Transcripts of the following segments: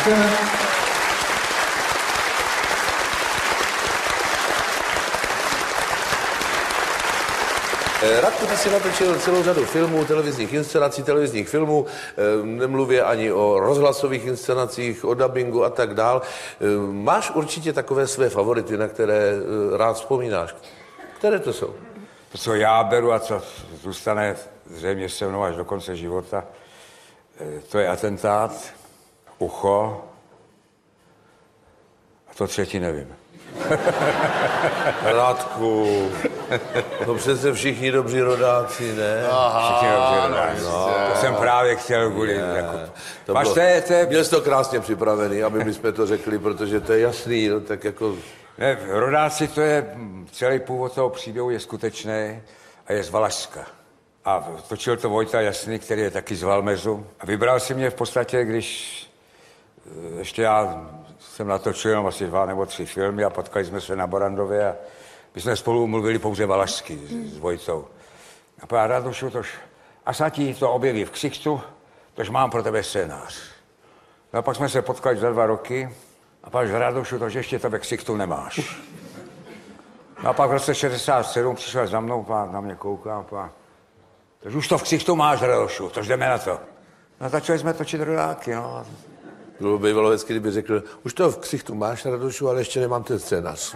Radku, ty jsi natočil celou řadu filmů, televizních inscenací, televizních filmů, nemluvě ani o rozhlasových inscenacích, o dabingu a tak dál. Máš určitě takové své favority, na které rád vzpomínáš. Které to jsou? To, co já beru a co zůstane zřejmě se mnou až do konce života, to je Atentát, Ucho a to třetí nevím. Radku, to přece všichni dobří rodáci, ne? Všichni dobří rodáci. No, to jsem právě chtěl kvůli. Jako. Měl jsi to krásně připravený, aby my jsme to řekli, protože to je jasný, no, tak jako... Ne, rodáci, to je, celý původ toho příběhu je skutečný a je z Valašska. A točil to Vojta Jasný, který je taky z Valmezu. A vybral si mě v podstatě, když ještě já jsem natočil jenom asi 2 nebo 3 filmy a potkali jsme se na Borandově a my jsme spolu mluvili pouze valašsky s Vojtou. A pán Radošu, až se ti to objeví v ksichtu, tož mám pro tebe scénář. No a pak jsme se potkali za 2 roky a pán Radošu, tož ještě to ve ksichtu nemáš. No a pak v roce 67 přišel za mnou, pán na mě kouká, pán, tož už to v ksichtu máš, Radošu, tož jdeme na to. No začali jsme točit rodáky, no. Bylo bývalo hezky, kdyby řekl, už to v ksichtu máš, Radošu, ale ještě nemám ten scénář.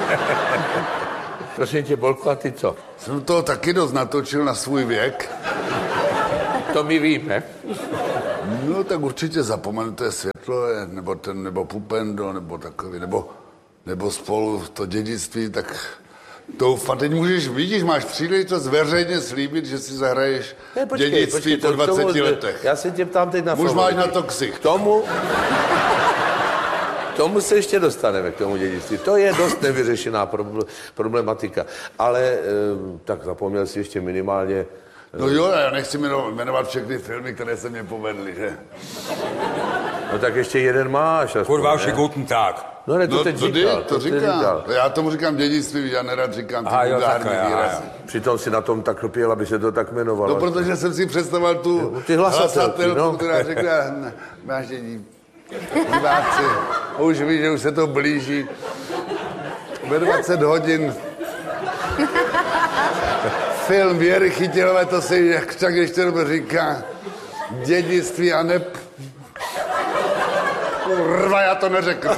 Prosím tě, Bolko, a ty co? Jsem to taky dost natočil na svůj věk. To my víme. No tak určitě Zapomenuté světlo, nebo Pupendo, nebo takový, nebo Spolu to dědictví, tak doufám, teď můžeš, vidíš, máš příležitost veřejně slíbit, že si zahraješ dědictví po 20 letech. Já se tě ptám teď na už máš na to ksicht. Tomu se ještě dostaneme, k tomu dědictví. To je dost nevyřešená problematika. Ale tak zapomněl si ještě minimálně... No jo, já nechci jmenovat všechny filmy, které se mě povedly, že? No tak ještě jeden máš. Kurva, už je Guten Tag. No ne, to teď říkal. To říkal. Já tomu říkám dědictví, já nerad říkám ty vulgární výrazy. Přitom si na tom tak lpěl, aby se to tak jmenovalo. No, protože jsem si představoval tu hlasatelku, která řekla, vážení diváci, už ví, že už se to blíží. Ve 20 hodin film Věry Chytilové, to se jak tak ještě říká, dědictví a Kurva, já to neřekl.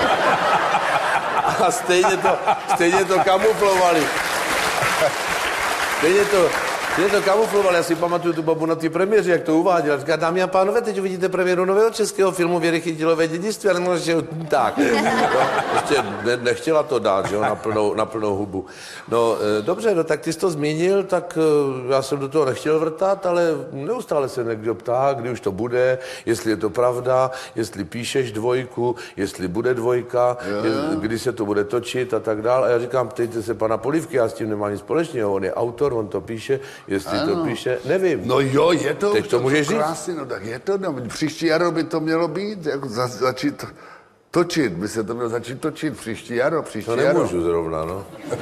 A stejně to kamuflovali. Stejně to kamuflovali. Já si pamatuju tu babu na té premiéře, jak to uváděla. Říká, dámy a pánové, teď uvidíte premiéru nového českého filmu Věry Chytilové dědictví, ale možná, že tak. No, ještě nechtěla to dát, že jo, na plnou hubu. No, dobře, no, tak ty jsi to zmínil, tak já jsem do toho nechtěl vrtat, ale neustále se někdo ptá, kdy už to bude, jestli je to pravda, jestli píšeš 2, jestli bude 2, kdy se to bude točit a tak dále. A já říkám, ptejte se pana Polívky, já s tím nemám nic společného, on je autor, on to píše, jestli to píše, nevím. No jo, je to. Teď to můžeš říct? Krásný, no tak je to, no, příští jaro by to mělo být, jako začít točit, by se to mělo začít točit příští jaro. To nemůžu zrovna, no.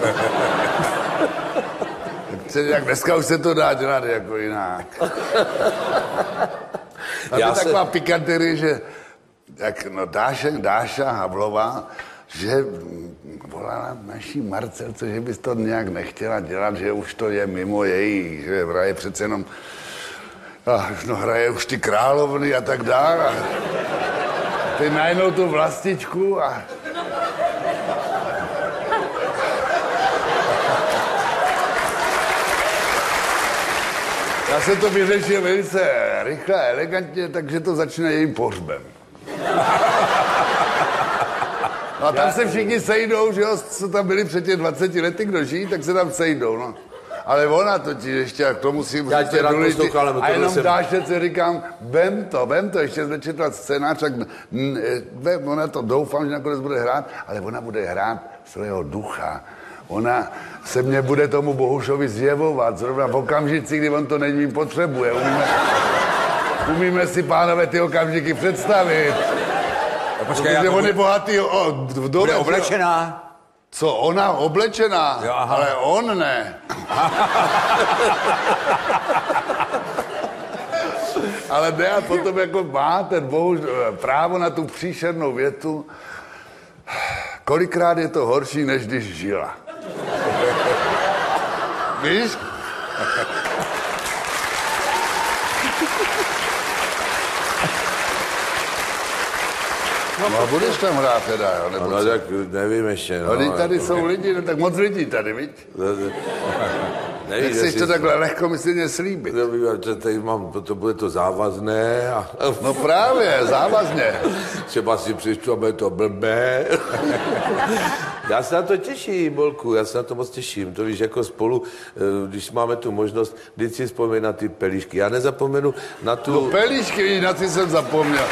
Jak dneska už se to dá dělat jako jinak. A to je taková pikanterie, že jak, no, Dáša Havlová, že volala naší Marcelce, že bys to nějak nechtěla dělat, že už to je mimo její, že hraje přece jenom, hraje už ty královny a tak dále. A ty najednou tu Vlastičku a... Já jsem to vyřešil velice rychle a elegantně, takže to začne jejím pohřbem. No a tam se všichni sejdou, že jo, co tam byli před těch 20 lety, kdo žijí, tak se tam sejdou, no. Ale ona totiž ještě, a k tomu si... Já tě rád poslouchal, a jenom Dášece říkám, vem to, ještě jsme četla scénář, tak ona to doufám, že nakonec bude hrát, ale ona bude hrát svého ducha. Ona se mě bude tomu Bohušovi zjevovat, zrovna v okamžici, kdy on to není potřebuje. Umíme si, pánové, ty okamžiky představit. Protože on je bohatý vdovec. Bude oblečená. Co, ona oblečená? Jo, ale on ne. Ale Bea potom jako má ten právo na tu příšernou větu. Kolikrát je to horší, než když žila. Víš? No a budeš tam hrát teda, jo? Nebo no tak nevím ještě, no. No, tady jsou lidi, no tak moc lidí tady, viď? Nevím, chceš to takhle lehkomyslně slíbit. Tady mám, to bude to závazné. A... No právě, závazně. Třeba si přečtu, aby to blbé. Já se na to těším, Bolku, já se na to moc těším. To víš, jako spolu, když máme tu možnost, vždyť si vzpomín na ty pelíšky. Já nezapomenu na tu... No pelíšky, na ty jsem zapomněl.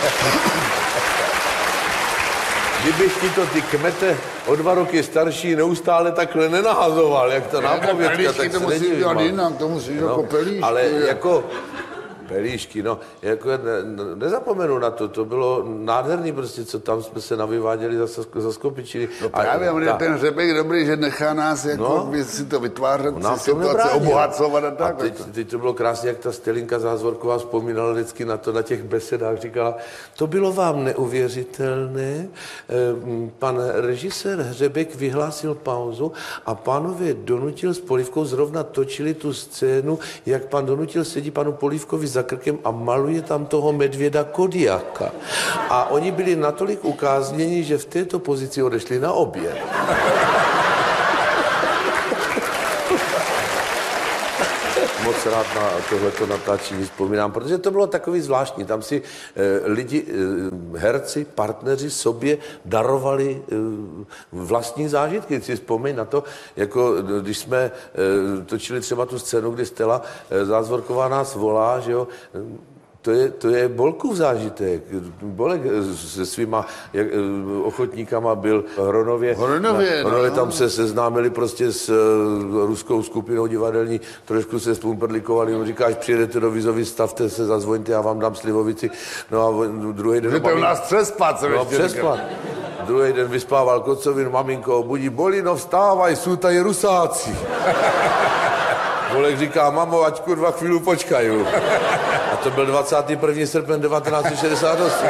Kdybych ti to ty kmete o 2 roky starší neustále takhle nenahazoval, jak to nápovědka, tak to se musí nedivím. dělat jinak, to musí jako pelíšky. Ale jako pelíšky, no, jako nezapomenu na to, to bylo nádherný prostě, co tam jsme se navyváděli za Skopičiny. No právě, on je ten Hřebek dobrý, že nechá nás jako si to vytvářet, si situace obohacovat a tak. A teď to bylo krásně, jak ta Stelinka Zázvorková vzpomínala vždycky na to, na těch besedách, říkala, to bylo vám neuvěřitelné, pan režisér Hřebek vyhlásil pauzu a pánově Donutil s Polívkou zrovna točili tu scénu, jak pan Donutil sedí panu Polívkovi za krkem a maluje tam toho medvěda Kodiaka. A oni byli natolik ukázněni, že v této pozici odešli na oběd. Moc rád na tohleto natáčení vzpomínám, protože to bylo takový zvláštní. Tam si lidi, herci, partneři sobě darovali vlastní zážitky. Si vzpomeň na to, jako když jsme točili třeba tu scénu, kdy Stella Zázvorková nás volá, že jo, to je Bolkův zážitek. Bolek se svýma ochotníkama byl v Hronově. No. Tam se seznámili prostě s ruskou skupinou divadelní, trošku se spumperlikovali, on říká, až přijedete do Vizovy, stavte se, zazvoňte, já vám dám slivovici. No a druhý den... Že to u nás přespat, se přespat. Druhý den vyspával Kocovin, maminko, budí Bolino, vstávaj, jsou tady Rusáci. Bolek říká, mamo, ať kurva chvíli počkaju. A to byl 21. srpen 1968.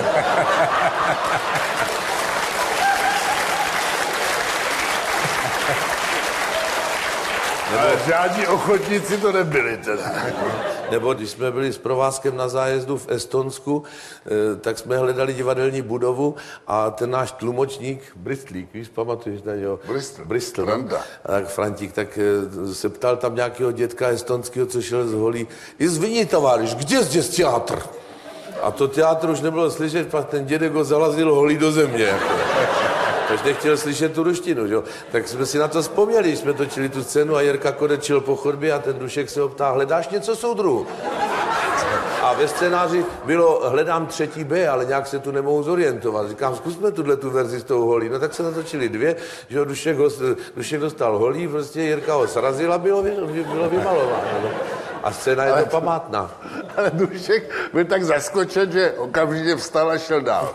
Ale žádní ochotníci to nebyli teda. Nebo když jsme byli s provázkem na zájezdu v Estonsku, tak jsme hledali divadelní budovu a ten náš tlumočník, Bristlík, víš, pamatuješ na něho? Bristol. Tak Frantík, tak se ptal tam nějakého dětka estonského, co šel z holí. Izvini, továriš, kde zdесь teatr? A to teatr už nebylo slyšet, pak ten dědek ho zalazil holí do země. Jako. Takže nechtěl slyšet tu ruštinu, jo? Tak jsme si na to vzpomněli, jsme točili tu scénu a Jirka Kodečil po chodbě a ten Dušek se ho ptá, hledáš něco, soudruhu? A ve scénáři bylo, hledám 3B, ale nějak se tu nemohu zorientovat. Říkám, zkusme tu verzi s tou holí. No tak se natočili 2, že jo, Dušek dostal holí, prostě Jirka ho srazil a bylo vymalováno. No. A scéna je to památná. Ale Dušek byl tak zaskočen, že okamžitě vstal a šel dál.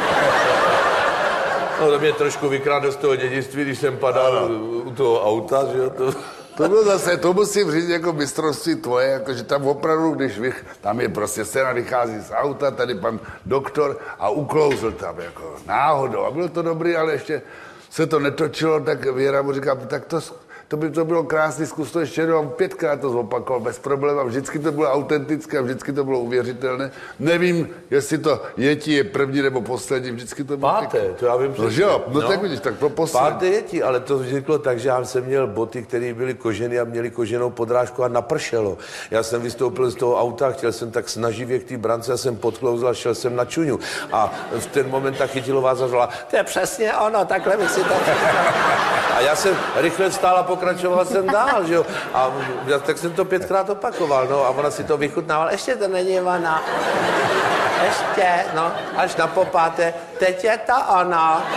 No to mě trošku vykrádlo z toho dědictví, když jsem padal u toho auta, že jo, To bylo zase, to musím říct jako mistrovství tvoje, jakože tam opravdu, když tam je prostě scéna, vychází z auta, tady pan doktor a uklouzl tam jako náhodou. A bylo to dobrý, ale ještě se to netočilo, tak Věra mu říká, tak to by to bylo krásný, zkus to ještě jednou, 5krát to zopakoval bez problémů. Vždycky to bylo autentické, vždycky to bylo uvěřitelné. Nevím, jestli to Yeti je první nebo poslední, vždycky to bylo... Páté, to já vím přesně. No, že jo, no tak vidíš, tak pro poslední. Páté Yeti, ale to vzniklo tak, že já jsem měl boty, které byly kožené a měly koženou podrážku a napršelo. Já jsem vystoupil z toho auta, chtěl jsem tak snaživě k té brance, já jsem podklouzl a šel jsem na čuňu. A v ten moment ta Chytilová zařvala, to je přesně ono, takhle bych si to... A já jsem rychle vstál a pokračoval jsem dál, že jo. A tak jsem to 5krát opakoval, no, a ona si to vychutnávala. Ještě to není ona. Ještě, no, až na popáté. Teď je to ona.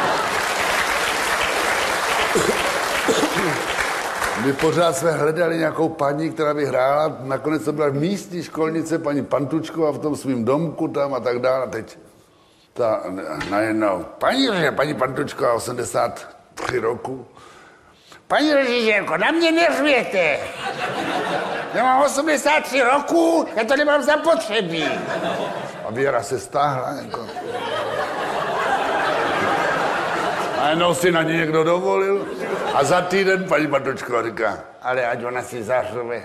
My pořád jsme hledali nějakou paní, která by hrála, nakonec to byla místní školnice, paní Pantučková v tom svým domku tam a tak dále. Teď ta najednou, paní Pantučková, 83 roku. Paní režisérko, na mě neřvěte. Já mám 83 roků, já to nemám zapotřebí. A Věra se stáhla jako. A jenom si na ní někdo dovolil. A za týden paní Matočková říká, ale ať ona si zařve.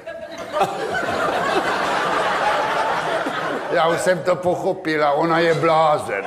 Já už jsem to pochopila, ona je blázen.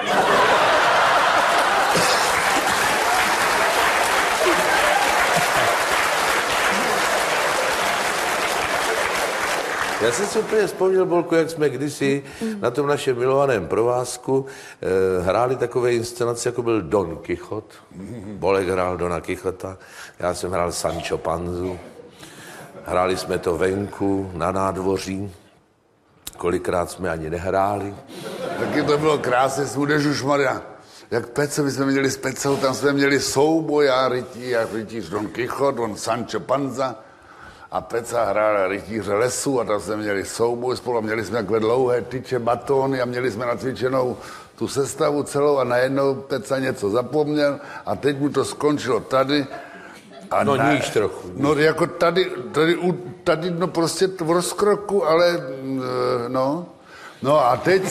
Já jsem si úplně vzpomněl, Bolku, jak jsme kdysi na tom našem milovaném provázku hráli takové inscenace, jako byl Don Quixote. Bolek hrál Dona Quixota, já jsem hrál Sancho Panzu. Hráli jsme to venku, na nádvoří. Kolikrát jsme ani nehráli. Taky to bylo krásně, Ježišmarja. Jak Pece, my jsme měli s Pecou, tam jsme měli souboj a rytíř Don Quixote, on Sancho Panza. A Peca hrála rytíře lesu a tam jsme měli souboj spolu a měli jsme takové dlouhé tyče, batóny a měli jsme nacvičenou tu sestavu celou a najednou Peca něco zapomněl a teď mu to skončilo tady. A no níž trochu. No jako tady no prostě v rozkroku, ale no. No a teď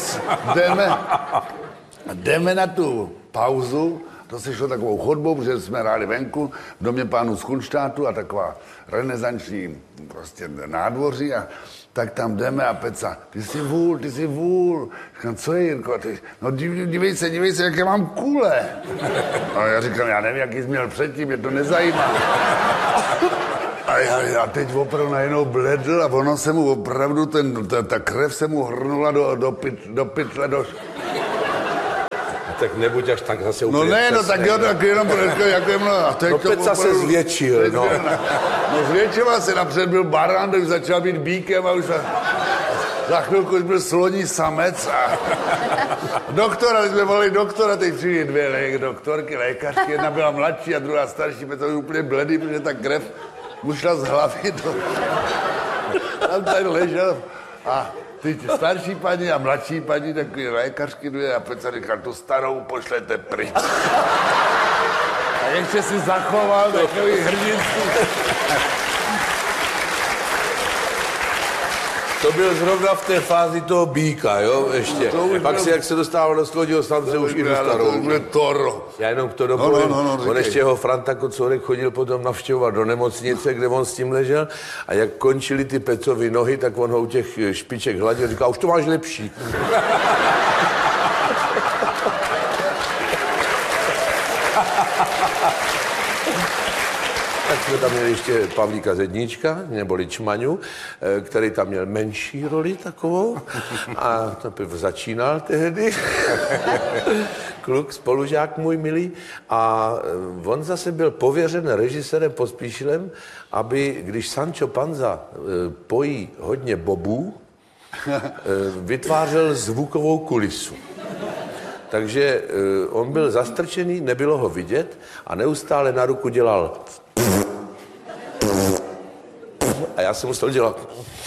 jdeme na tu pauzu. To se šlo takovou chodbou, protože jsme hráli venku v domě pánů z Kunštátu a taková renesanční prostě nádvoří a tak tam jdeme a Peca, ty jsi vůl. Říkám, co je, Jirko? No dívej se, jaké mám kůle. A já říkám, já nevím, jaký jsi měl předtím, mě to nezajímá. A teď opravdu najednou bledl a ono se mu opravdu, ta krev se mu hrnula do pytle, Tak nebuď až tak zase úplně. No ne, no tak jo, tak jenom jako je mnou. No Peca se zvětšil, no. No zvětšila se, napřed byl barán, tak začal být býkem a už za chvilku už byl sloní samec a doktora, my jsme volili doktora, teď přijde dvě doktorky, lékařky, jedna byla mladší a druhá starší, Peca byl úplně bledý, protože ta krev mu šla z hlavy tam tady ležel a ty starší paní a mladší paní, takový lékařky dvě a Peca říkal, tu starou pošlete pryč. A ještě si zachoval takový hrdinský. To byl zrovna v té fázi toho býka, jo, ještě. Pak si, jak se dostával do Slodího Slance, už i do starou. To bude Toro. Já jenom k to dopovím. On ještě jeho Franta Kocourek chodil potom navštěvovat do nemocnice, kde on s tím ležel. A jak končily ty Pecovy nohy, tak on ho u těch špiček hladil a říkal, už to máš lepší. Tak jsme tam měli ještě Pavlíka Zedníčka, neboli Čmaňu, který tam měl menší roli takovou a teprve začínal tehdy. Kluk, spolužák můj milý. A on zase byl pověřen režisérem Pospíšilem, aby, když Sancho Panza pojí hodně bobů, vytvářel zvukovou kulisu. Takže on byl zastrčený, nebylo ho vidět a neustále na ruku dělal a já jsem musel dělat.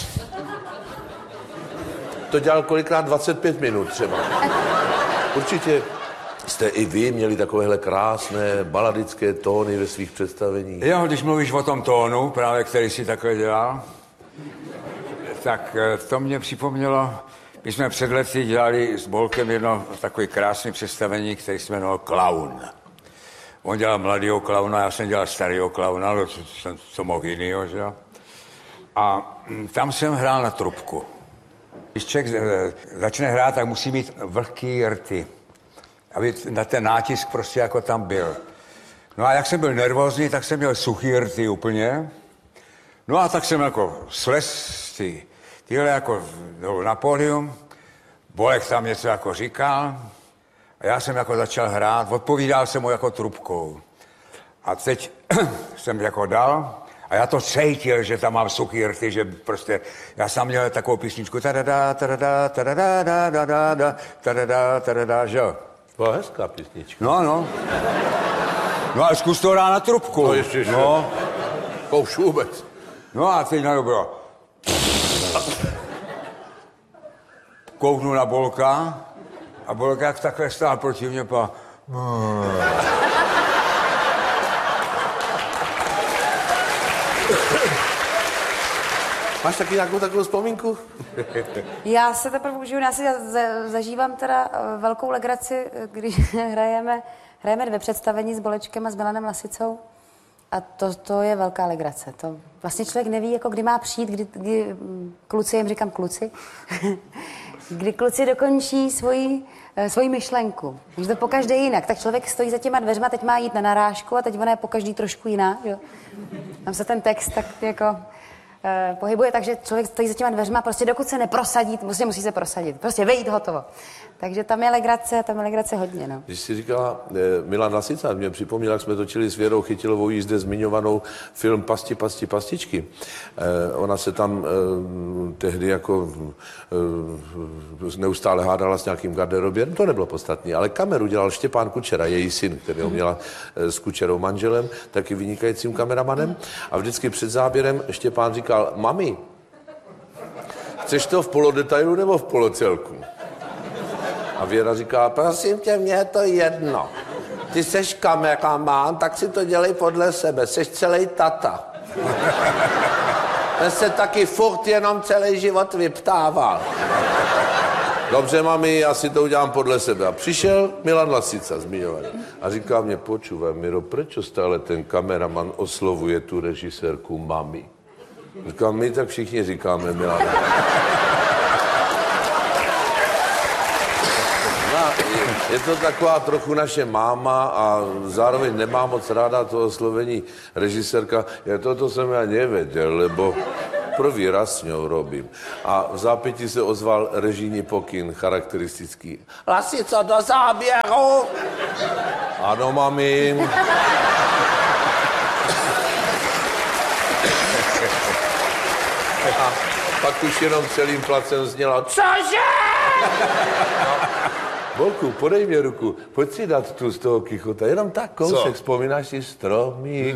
To dělal kolikrát 25 minut třeba. Určitě jste i vy měli takovéhle krásné baladické tóny ve svých představeních. Jo, když mluvíš o tom tónu, právě který si takhle dělal, tak to mě připomnělo, my jsme před lety dělali s Bolkem jedno takové krásné představení, který se jmenoval Klaun. On dělal mladýho klauna, já jsem dělal starýho klauna, co mohl jinýho, že jo. A tam jsem hrál na trubku. Když člověk začne hrát, tak musí mít vlhký rty, aby na ten nátisk prostě jako tam byl. No a jak jsem byl nervózní, tak jsem měl suchý rty úplně. No a tak jsem jako slez tyhle jako na pódium, Bolek tam něco jako říkal a já jsem jako začal hrát, odpovídal jsem mu jako trubkou. A teď jsem jako dal a já to cítil, že tam mám suchý rty, že prostě, já jsem měl takovou písničku tadada, tadada, tadada, tadada, tadada, tadada, že jo. To je hezká písnička. No. No a zkus to hrát na trubku. No ještě, no. To už vůbec. No a teď najednou bylo. Kouknu na Bolka a Bolka jak takhle stál proti mě pa. Máš taky nějakou takovou vzpomínku? Já se teprve užiju, já si zažívám teda velkou legraci, když hrajeme 2 představení s Bolečkem a s Milanem Lasicou. A to je velká legrace. To vlastně člověk neví, jako kdy má přijít, kdy kluci, jim říkám kluci, kdy kluci dokončí svoji myšlenku. Takže to pokaždé jinak. Tak člověk stojí za těma dveřma, teď má jít na narážku a teď ona je pokaždý trošku jiná. Jo? Tam se ten text tak jako pohybuje, takže člověk stojí za těma dveřma, prostě dokud se neprosadí, musí se prosadit. Prostě vejít, hotovo. Takže tam je legrace hodně, no. Když jsi říkala Milan Lasica, mě připomněl, jak jsme točili s Věrou Chytilovou jí zde zmiňovanou film Pastičky. Ona se tam tehdy jako neustále hádala s nějakým garderoběrem, to nebylo podstatné, ale kameru dělal Štěpán Kučera, její syn, který ho měla s Kučerou manželem, taky vynikajícím kameramanem. A vždycky před záběrem Štěpán říkal, mami, chceš to v polodetailu nebo v polocelku? A Věra říká, prosím tě, mně je to jedno. Ty seš kameraman, tak si to dělej podle sebe, seš celý tata. Ten se taky furt jenom celý život vyptával. Dobře, mami, já si to udělám podle sebe. A přišel Milan Lasica, zmiňovaný. A říká mě, počúvaj, Miro, prečo stále ten kameraman oslovuje tu režisérku mami? Říkám, my tak všichni říkáme, Milan. Je to taková trochu naše máma a zároveň nemá moc ráda to oslovení režisérka. To jsem já nevěděl, lebo prvý raz s ňou robím. A v zápětí se ozval režijní pokyn charakteristický. Lasico, do záběru! Ano, mami. A pak už jenom celým placem znělo, cože? Bolku, podej mě ruku, pojď si dát tu z toho kichota, jenom tak kousek, vzpomínáš si stromy,